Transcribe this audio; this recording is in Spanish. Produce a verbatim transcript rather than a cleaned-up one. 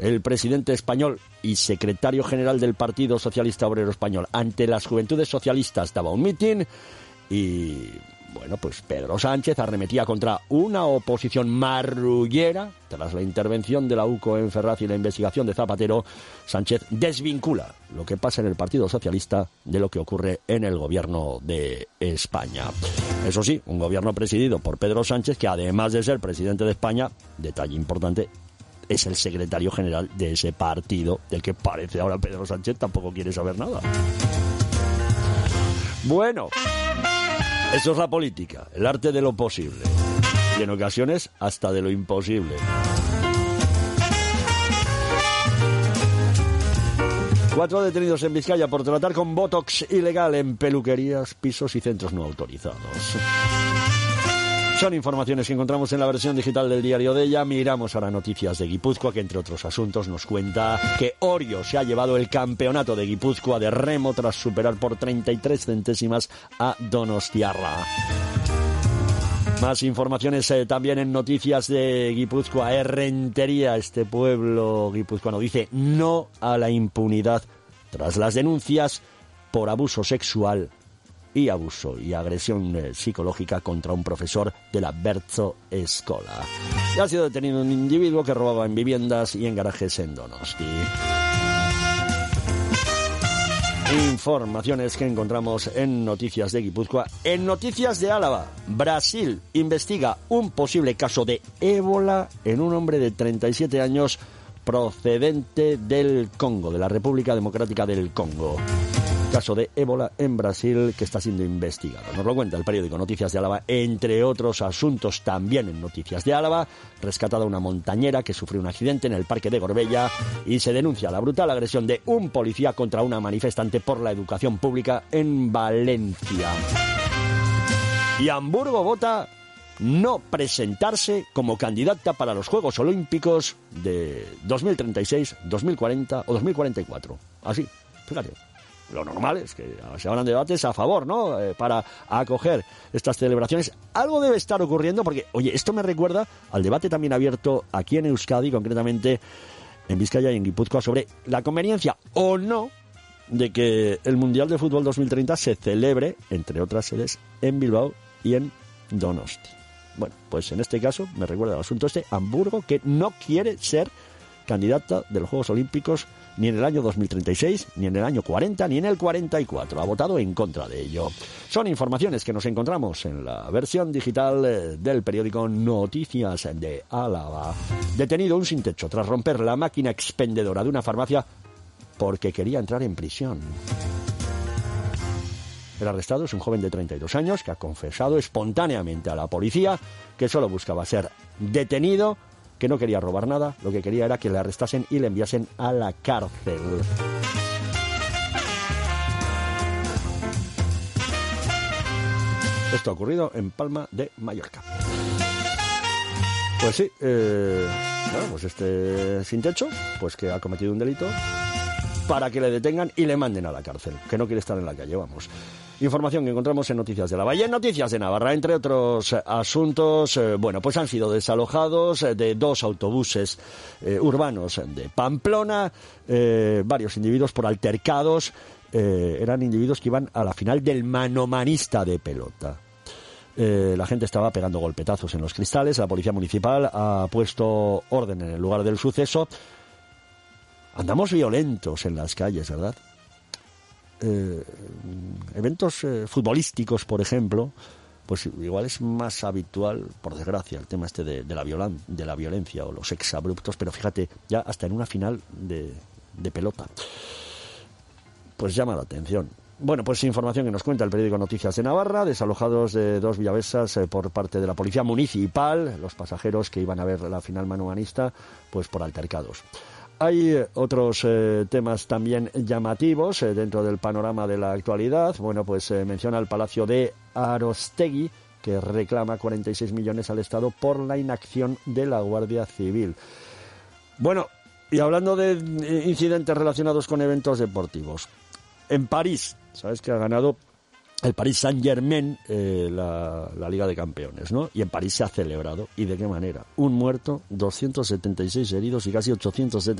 el presidente español y secretario general del Partido Socialista Obrero Español, ante las Juventudes Socialistas daba un mitin y, bueno, pues Pedro Sánchez arremetía contra una oposición marrullera. Tras la intervención de la U C O en Ferraz y la investigación de Zapatero, Sánchez desvincula lo que pasa en el Partido Socialista de lo que ocurre en el gobierno de España. Eso sí, un gobierno presidido por Pedro Sánchez, que además de ser presidente de España, detalle importante, es el secretario general de ese partido, del que parece ahora Pedro Sánchez tampoco quiere saber nada. Bueno, eso es la política, el arte de lo posible. Y en ocasiones hasta de lo imposible. Cuatro detenidos en Vizcaya por tratar con botox ilegal en peluquerías, pisos y centros no autorizados. Son informaciones que encontramos en la versión digital del Diario de Ella. Miramos ahora noticias de Guipúzcoa, que entre otros asuntos nos cuenta que Orio se ha llevado el campeonato de Guipúzcoa de remo tras superar por treinta y tres centésimas a Donostiarra. Más informaciones eh, también en noticias de Guipúzcoa. Errentería, este pueblo guipuzcoano, dice no a la impunidad tras las denuncias por abuso sexual y abuso y agresión eh, psicológica contra un profesor de la Berzo Escola. Ya ha sido detenido un individuo que robaba en viviendas y en garajes en Donosti. Informaciones que encontramos en noticias de Guipúzcoa. En noticias de Álava, Brasil investiga un posible caso de ébola en un hombre de treinta y siete años procedente del Congo, de la República Democrática del Congo. Caso de ébola en Brasil que está siendo investigado. Nos lo cuenta el periódico Noticias de Álava, entre otros asuntos también en Noticias de Álava. Rescatada una montañera que sufrió un accidente en el Parque de Gorbella y se denuncia la brutal agresión de un policía contra una manifestante por la educación pública en Valencia. Y Hamburgo vota no presentarse como candidata para los Juegos Olímpicos de dos mil treinta y seis, dos mil cuarenta o dos mil cuarenta y cuatro. Así, fíjate. Lo normal es que se abran debates a favor, ¿no? Eh, para acoger estas celebraciones. Algo debe estar ocurriendo porque, oye, esto me recuerda al debate también abierto aquí en Euskadi, concretamente en Vizcaya y en Guipúzcoa, sobre la conveniencia o no de que el Mundial de Fútbol dos mil treinta se celebre, entre otras sedes, en Bilbao y en Donosti. Bueno, pues en este caso me recuerda al asunto este, Hamburgo, que no quiere ser candidata de los Juegos Olímpicos ni en el año dos mil treinta y seis, ni en el año cuarenta, ni en el cuarenta y cuatro. Ha votado en contra de ello. Son informaciones que nos encontramos en la versión digital del periódico Noticias de Álava. Detenido un sin techo tras romper la máquina expendedora de una farmacia porque quería entrar en prisión. El arrestado es un joven de treinta y dos años que ha confesado espontáneamente a la policía que solo buscaba ser detenido, que no quería robar nada, lo que quería era que le arrestasen y le enviasen a la cárcel. Esto ha ocurrido en Palma de Mallorca. Pues sí, eh, bueno, pues este sin techo, pues que ha cometido un delito, para que le detengan y le manden a la cárcel, que no quiere estar en la calle, vamos. Información que encontramos en Noticias de Álava y en Noticias de Navarra, entre otros asuntos. Eh, bueno, pues han sido desalojados eh, de dos autobuses eh, urbanos de Pamplona, eh, varios individuos por altercados, eh, eran individuos que iban a la final del manomanista de pelota. Eh, la gente estaba pegando golpetazos en los cristales, la policía municipal ha puesto orden en el lugar del suceso. Andamos violentos en las calles, ¿verdad? Eh, eventos eh, futbolísticos, por ejemplo, pues igual es más habitual, por desgracia, el tema este de, de, la, violan, de la violencia o los exabruptos, pero fíjate, ya hasta en una final de, de pelota, pues llama la atención. Bueno, pues información que nos cuenta el periódico Noticias de Navarra, desalojados de dos villavesas eh, por parte de la policía municipal, los pasajeros que iban a ver la final manomanista, pues por altercados. Hay otros eh, temas también llamativos eh, dentro del panorama de la actualidad. Bueno, pues eh, menciona el Palacio de Arostegui, que reclama cuarenta y seis millones al Estado por la inacción de la Guardia Civil. Bueno, y hablando de incidentes relacionados con eventos deportivos, en París, sabes que ha ganado el Paris Saint-Germain eh, la, la Liga de Campeones, ¿no? Y en París se ha celebrado. ¿Y de qué manera? Un muerto, doscientos setenta y seis heridos y casi ochocientos setenta